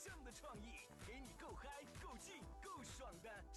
象的创意，给你够嗨、够劲、够爽的